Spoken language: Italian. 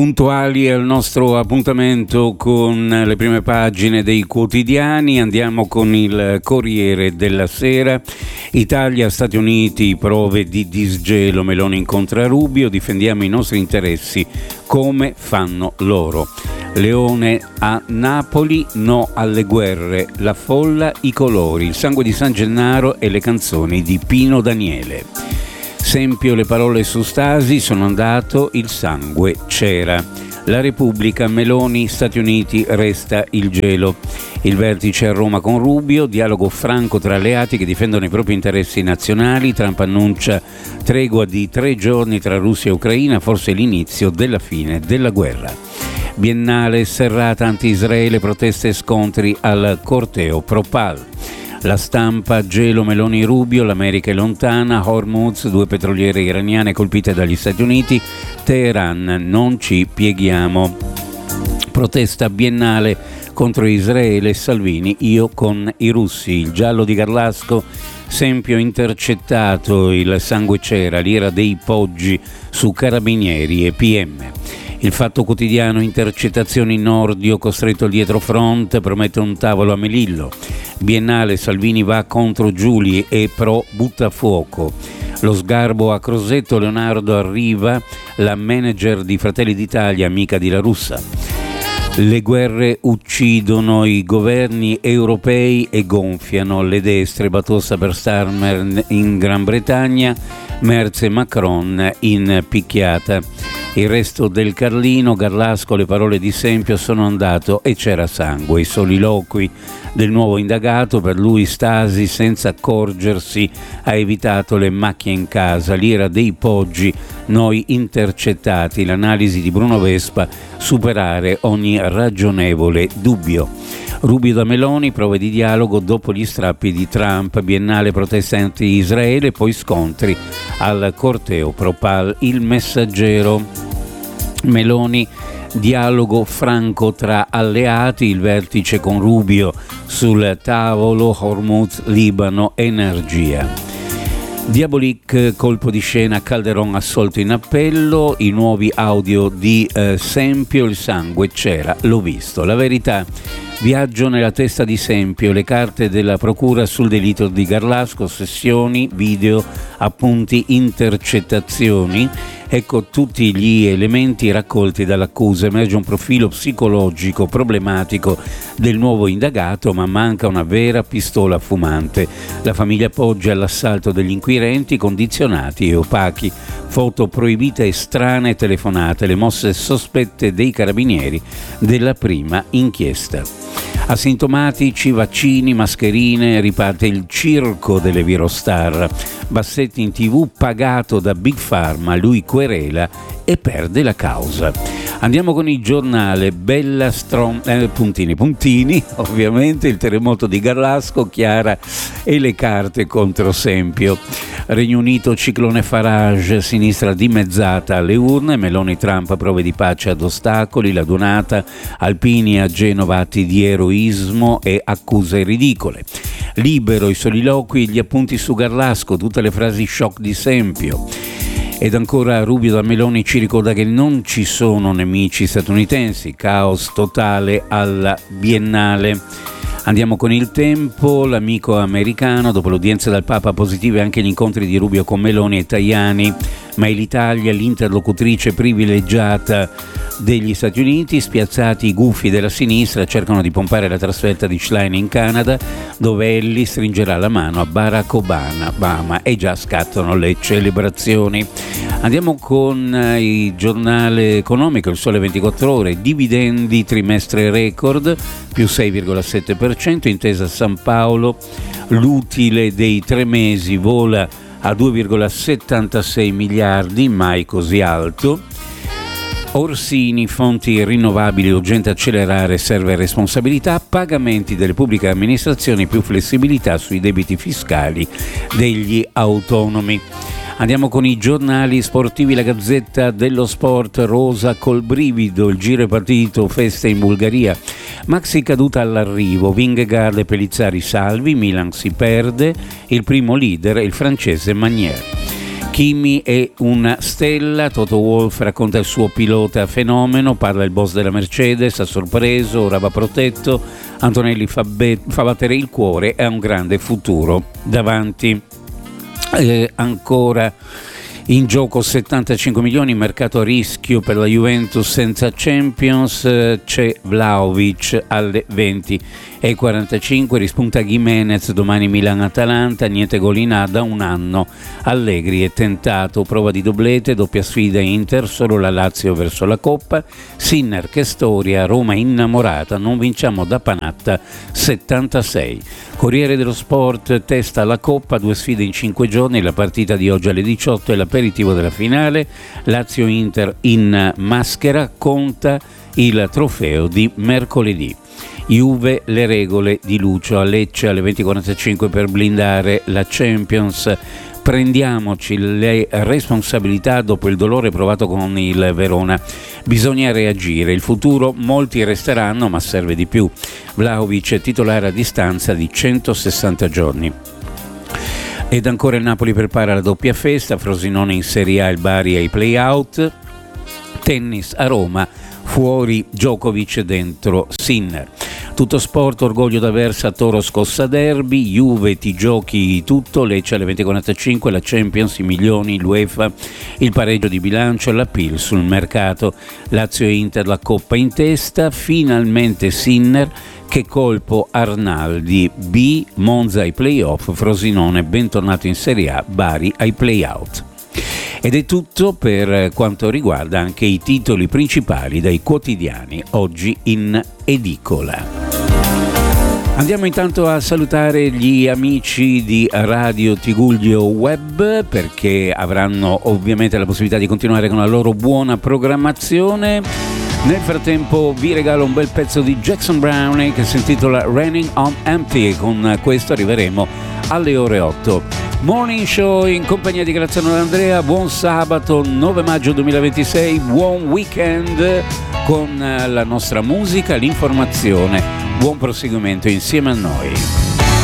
Puntuali al nostro appuntamento con le prime pagine dei quotidiani, andiamo con il Corriere della Sera. Italia, Stati Uniti, prove di disgelo, Meloni incontra Rubio, difendiamo i nostri interessi come fanno loro. Leone a Napoli, no alle guerre, la folla, i colori, il sangue di San Gennaro e le canzoni di Pino Daniele. Sempio, le parole su Stasi, sono andato, il sangue c'era. La Repubblica, Meloni, Stati Uniti, resta il gelo. Il vertice a Roma con Rubio, dialogo franco tra alleati che difendono i propri interessi nazionali. Trump annuncia tregua di 3 giorni tra Russia e Ucraina, forse l'inizio della fine della guerra. Biennale, serrata anti-Israele, proteste e scontri al corteo Pro-Pal. La Stampa, gelo, Meloni, Rubio, l'America è lontana, Hormuz, 2 petroliere iraniane colpite dagli Stati Uniti, Teheran, non ci pieghiamo. Protesta biennale contro Israele, Salvini, io con i russi, il giallo di Garlasco, Sempio intercettato, il sangue c'era, l'ira dei Poggi su carabinieri e PM. Il Fatto Quotidiano, intercettazioni Nordio, costretto al dietro front, promette un tavolo a Melillo. Biennale, Salvini va contro Giuli e pro buttafuoco. Lo sgarbo a Crosetto, Leonardo arriva, la manager di Fratelli d'Italia, amica di La Russa. Le guerre uccidono i governi europei e gonfiano le destre, batosta per Starmer in Gran Bretagna, Merz e Macron in picchiata. Il resto del Carlino, Garlasco, le parole di Sempio, sono andato e c'era sangue. I soliloqui del nuovo indagato, per lui Stasi senza accorgersi ha evitato le macchie in casa, l'ira dei Poggi, noi intercettati, l'analisi di Bruno Vespa, superare ogni ragionevole dubbio. Rubio da Meloni, prove di dialogo dopo gli strappi di Trump, biennale proteste anti-Israele, poi scontri al corteo Pro-Pal. Il Messaggero, Meloni, dialogo franco tra alleati, il vertice con Rubio sul tavolo, Hormuz, Libano, energia. Diabolic, colpo di scena, Calderon assolto in appello, i nuovi audio di Sempio, il sangue c'era, l'ho visto. La Verità, viaggio nella testa di Sempio, le carte della procura sul delitto di Garlasco, sessioni, video, appunti, intercettazioni. Ecco tutti gli elementi raccolti dall'accusa. Emerge un profilo psicologico problematico del nuovo indagato, ma manca una vera pistola fumante. La famiglia appoggia all'assalto degli inquirenti, condizionati e opachi. Foto proibite e strane telefonate, le mosse sospette dei carabinieri della prima inchiesta. Asintomatici, vaccini, mascherine, riparte il circo delle virostar. Bassetti in TV, pagato da Big Pharma, lui querela e perde la causa. Andiamo con il Giornale, bella puntini, ovviamente il terremoto di Garlasco, Chiara e le carte contro Sempio. Regno Unito, ciclone Farage, sinistra dimezzata alle urne, Meloni Trump, prove di pace ad ostacoli, la donata, Alpini a Genova, atti di eroismo e accuse ridicole. Libero, i soliloqui, gli appunti su Garlasco, tutte le frasi shock di Sempio. Ed ancora Rubio da Meloni ci ricorda che non ci sono nemici statunitensi, caos totale alla Biennale. Andiamo con il Tempo, l'amico americano, dopo l'udienza dal Papa positive anche gli incontri di Rubio con Meloni e Tajani, ma è l'Italia l'interlocutrice privilegiata degli Stati Uniti. Spiazzati i gufi della sinistra cercano di pompare la trasferta di Schlein in Canada, dove Ellie stringerà la mano a Barack Obama e già scattano le celebrazioni. Andiamo con il giornale economico, il Sole 24 Ore, dividendi trimestre record, più 6,7%, intesa San Paolo, l'utile dei 3 mesi vola a 2,76 miliardi, mai così alto. Orsini, fonti rinnovabili, urgente accelerare, serve responsabilità, pagamenti delle pubbliche amministrazioni, più flessibilità sui debiti fiscali degli autonomi. Andiamo con i giornali sportivi, la Gazzetta dello Sport, rosa col brivido, il giro è partito, feste in Bulgaria, Maxi caduta all'arrivo, Vingegaard e Pellizzari salvi, Milan si perde, il primo leader è il francese Magnier. Kimi è una stella, Toto Wolff racconta il suo pilota fenomeno, parla il boss della Mercedes, ha sorpreso, ora va protetto, Antonelli fa battere il cuore e ha un grande futuro davanti. Ancora in gioco 75 milioni, mercato a rischio per la Juventus senza Champions, c'è Vlahovic alle 20:45, rispunta Gimenez, domani Milan-Atalanta, niente gol in A da un anno, Allegri è tentato, prova di doblete, doppia sfida Inter, solo la Lazio verso la Coppa, Sinner che storia, Roma innamorata, non vinciamo da Panatta 76. Corriere dello Sport testa la Coppa, 2 sfide in 5 giorni, la partita di oggi alle 18 è l'aperitivo della finale, Lazio-Inter in maschera, conta il trofeo di mercoledì. Juve, le regole di Lucio a Lecce alle 20:45 per blindare la Champions. Prendiamoci le responsabilità dopo il dolore provato con il Verona. Bisogna reagire, il futuro molti resteranno, ma serve di più. Vlahovic è titolare a distanza di 160 giorni. Ed ancora il Napoli prepara la doppia festa, Frosinone in Serie A, il Bari ai play-out. Tennis a Roma, fuori Djokovic, dentro Sinner. Tutto sport, orgoglio d'Aversa, Toro scossa derby, Juve ti giochi tutto, Lecce alle 20:45, la Champions, i milioni, l'UEFA, il pareggio di bilancio, l'appeal sul mercato, Lazio e Inter, la Coppa in testa, finalmente Sinner, che colpo Arnaldi, B, Monza ai play-off, Frosinone bentornato in Serie A, Bari ai play-out. Ed è tutto per quanto riguarda anche i titoli principali dai quotidiani oggi in edicola. Andiamo intanto a salutare gli amici di Radio Tigullio Web, perché avranno ovviamente la possibilità di continuare con la loro buona programmazione. Nel frattempo vi regalo un bel pezzo di Jackson Browne che si intitola Raining on Empty, con questo arriveremo alle ore 8. Morning Show in compagnia di Graziano D'Andrea, buon sabato 9 maggio 2026, buon weekend con la nostra musica, l'informazione, buon proseguimento insieme a noi.